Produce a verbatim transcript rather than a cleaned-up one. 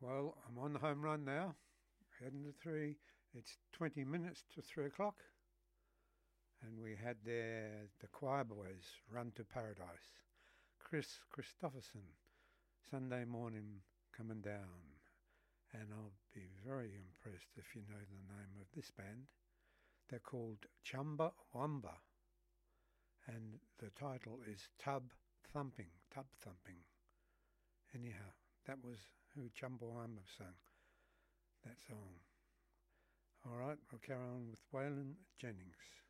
Well, I'm on the home run now, heading to three. It's twenty minutes to three o'clock, and we had there the choir boys, Run to Paradise. Chris Christopherson, Sunday morning coming down. And I'll be very impressed if you know the name of this band. They're called Chumbawamba, and the title is Tub Thumping, Tub Thumping. Anyhow, that was who Chumbawamba sang that song. All right, we'll carry on with Waylon Jennings.